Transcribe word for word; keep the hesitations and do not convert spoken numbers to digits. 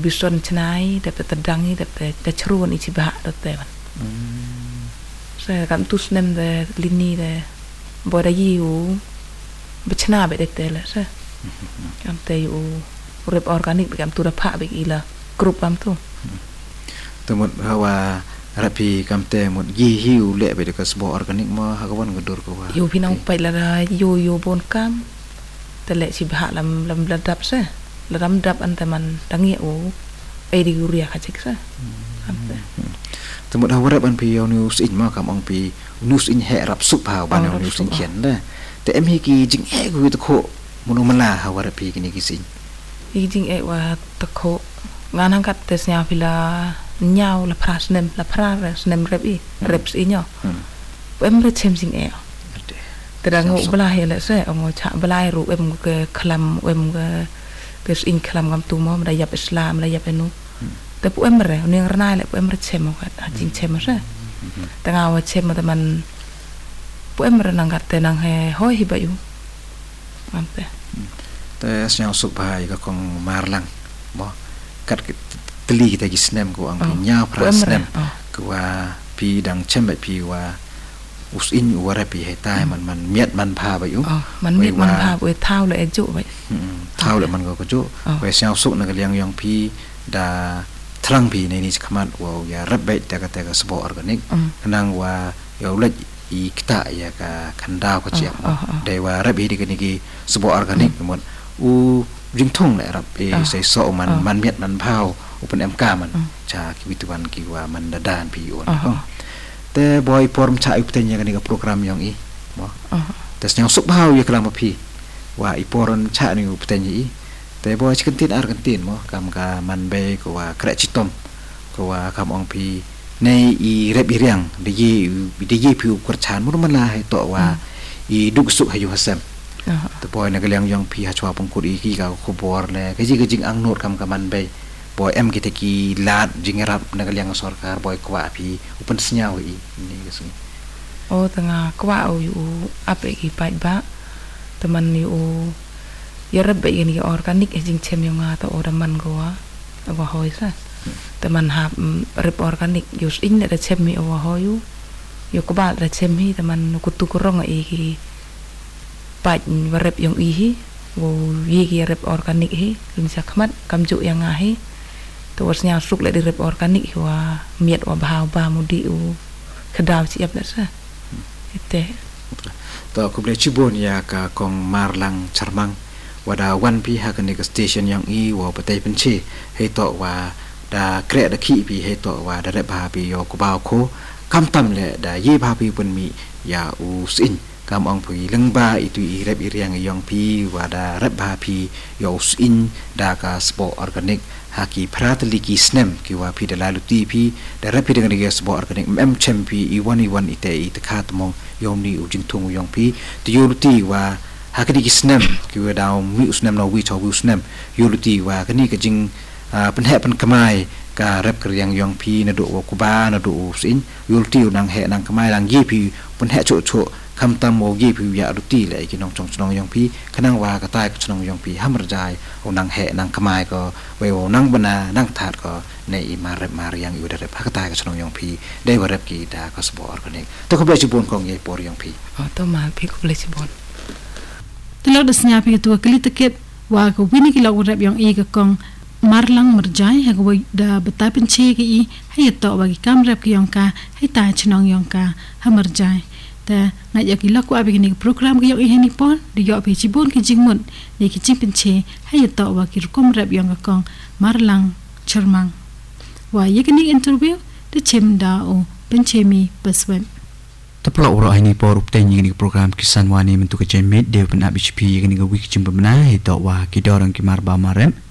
bison cenai dapat terdangi dapat terceruan isi bahak dapat man saya kan tus nem de lini de boda yiu becena be dapat lah saya kam te yu urip organik bekam tu dapat begila grup kam tu temut hawa rapi kam te mut gi hiu le be dekat sebuah organik ma hakawan gedur ko wa yu pinang pai la yu yu bon kam tele si bahak lam lam ladap saya ladam dap antaman dangi u ai di uria kacik sa temut hawa rap an pi yo news in ma kam ong pi news in he rap sup ha ban yo news in khian da te em hi ki jing e ku to kho muno mala hawa rap pi kini kisin i jing e wa to kho ngan hang kat tes nya pila nyau la pras nem la pra nem rep i reps i nyo em re chem sing e terang u bla he la se ong cha bla ru em ke khlam em ke ke in khlam ngam tu mo da yap islam da yap enu te pu em re ni ngai le pu em re chem ka jing chem sa tanga wa chem ma man pu em re nang kat te nang he hoi hi ba yu ampe te asnya sup bai ka kong marlang mo kat teli kita gisnem ko ang nya prasnem ko wa pi dang chem ba pi wa us in wara pi he tai man man miet man pha ba yu man miet man pha we thau le ju ba thau le man ko ko ju we xiao su na ga liang yong pi da thrang pi nei ni khamat wa ya rap bai ta ka ta ka sbo organic nang wa yo le i kta ya ka khanda ko chiam dai wa rap hi di ni ki sbo organic mon u jing thong le rap e sai so man man miet man phao upen em ka man cha ki wituan ki wa man da dan pi on te boy form cha up tenya kan ga program yang i mo te yang sup hau ya kelam pi wa i poron cha ni up tenya i te boy chikentin ar kentin mo kam ka man be ko wa kra chitom ko wa kam ong pi nei i rep i riang de yi de yi pi kur chan mo man la hai to wa i duk su hayu hasam te boy na ga liang yang pi ha chwa pong kur i ki ga ko bor le ga ji ga jing ang nur kam ka man be boy em kita ki lat jingerap nagal yang sorkar boy kwa pi upen senyau i ini gesung oh tengah kwa o yu ape ki pai ba teman yu ya rebe ini organik jing chem yang ata ora man goa wa hoi sa teman hap rep organik yus in da chem mi wa hoyu yu ko ba da chem hi teman kutu kurong i ki pai wa rep yang i hi wo yi ki rep organik hi lim sa khamat kamju yang nga hi tuasnya suk le di rep organik wa miet wa bahau ba mudi u kedau siap dah sa ite to ko ble chibon ya ka kong marlang charmang wada wan pi ha kan ke station yang i wa patai penchi he to wa da kre da ki pi he to wa da rep ba pi yo ko ba ko kam tam le da yi ba pi pun mi ya u sin kam ong pui leng ba itu i rep i riang yong pi wa da rep ba pi yo sin da ka spo organic haki pratali ki snem ki wa pi da lalu ti pi da rapi dengan dia sebuah organik mem champi i one i one ite i tekat mong yom ni ujing tung yong pi ti yuluti wa hakadi ki snem ki wa da mi snem no wi chaw wi snem yuluti wa kani ka jing pen he pen kamai ka rap kriang yong pi na do ku ba na do sin yuluti nang he nang kamai lang yi pi pen he cho cho kam tam mo gi pi ya ruti le ki nong chong chong yong pi kanang wa ka tai chong yong pi hamar jai o nang he nang kamai ko we o nang bana nang that ko nei ma rep ma yang yu da rep ka tai chong yong pi dei wa rep ki da ko sbo organic to ko be chi bon kong ye por yong pi o to ma pi ko ble chi bon to lo da snya pi to kli tiket wa ko wini ki lo rep yong i ka kong marlang merjai ha ko da betai penche ki i hai to bagi kam rep ki yong ka hai tai chong yong ka ha merjai ta ngai ya kila ko abi ni program ki yo i ni pon di yo pi chibon ki jingmun ni ki chim pinche hay to wa ki kom rap yang ka kong marlang charmang wa ye ni interview de chim da o pinche mi paswan tapla ora ai ni por upte ni ni program kisan wani mentu ke jemit de pena bhp ye ni ga wiki chim bana hay to wa ki dorang ki mar ba marem